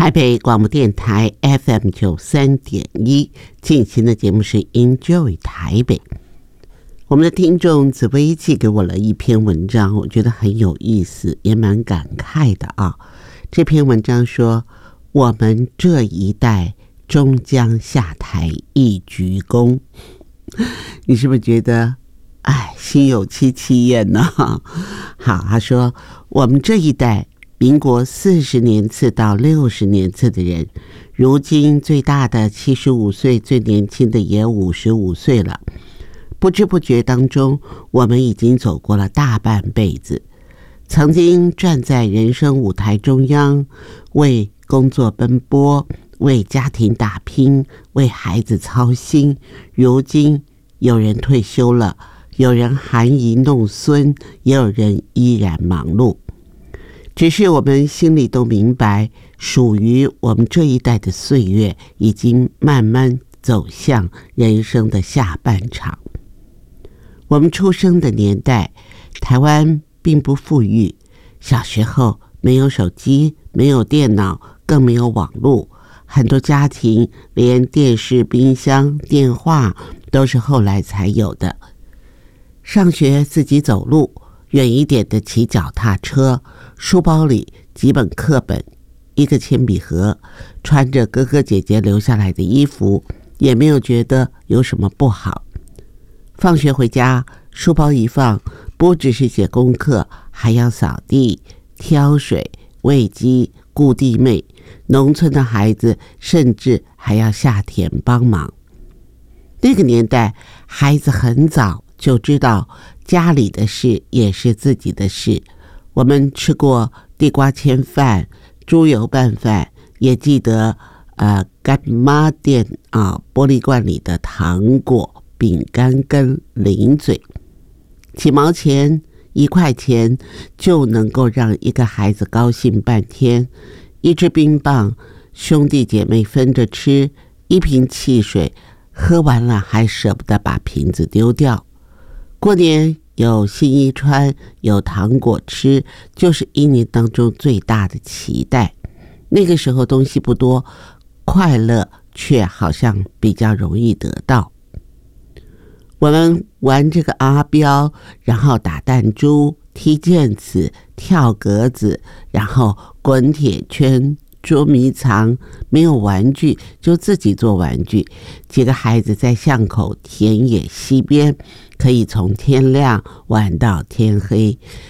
台北广播电台 FM93.1 进行的节目是 Enjoy 台北。我们的听众紫薇寄给我了一篇文章，我觉得很有意思，也蛮感慨的啊。这篇文章说，我们这一代终将下台一鞠躬。你是不是觉得心有戚戚焉呢？好，他说我们这一代民国40年次到60年次的人，如今最大的75岁，最年轻的也55岁了。不知不觉当中，我们已经走过了大半辈子。曾经站在人生舞台中央，为工作奔波，为家庭打拼，为孩子操心。如今有人退休了，有人含饴弄孙，也有人依然忙碌。只是我们心里都明白，属于我们这一代的岁月已经慢慢走向人生的下半场。我们出生的年代，台湾并不富裕，小时候没有手机，没有电脑，更没有网络，很多家庭连电视、冰箱、电话都是后来才有的。上学自己走路，远一点的骑脚踏车，书包里几本课本，一个铅笔盒，穿着哥哥姐姐留下来的衣服，也没有觉得有什么不好。放学回家，书包一放，不只是写功课，还要扫地、挑水、喂鸡、顾弟妹。农村的孩子甚至还要下田帮忙。那个年代，孩子很早就知道家里的事也是自己的事。我们吃过地瓜签饭、猪油拌饭，也记得干妈店玻璃罐里的糖果、饼干跟零嘴。几毛钱、1块钱就能够让一个孩子高兴半天。一支冰棒，兄弟姐妹分着吃；一瓶汽水，喝完了还舍不得把瓶子丢掉。过年有新衣穿，有糖果吃，就是一年当中最大的期待。那个时候东西不多，快乐却好像比较容易得到。我们玩这个阿标，然后打弹珠、踢毽子、跳格子，然后滚铁圈、捉迷藏。没有玩具就自己做玩具。几个孩子在巷口田野溪边，可以从天亮玩到天黑。